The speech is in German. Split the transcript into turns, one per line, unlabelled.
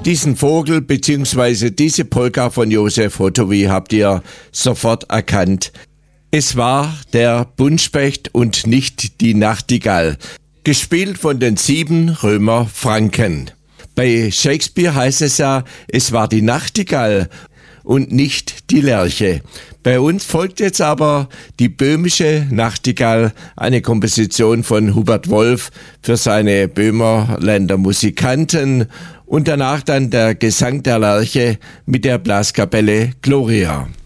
Diesen Vogel bzw. diese Polka von Josef Hotowy habt ihr sofort erkannt. Es war der Buntspecht und nicht die Nachtigall, gespielt von den 7 Römer-Franken. Bei Shakespeare heißt es ja, es war die Nachtigall und nicht die Lerche. Bei uns folgt jetzt aber die böhmische Nachtigall, eine Komposition von Hubert Wolf für seine Böhmerländer Musikanten und danach dann der Gesang der Lerche mit der Blaskapelle Gloria.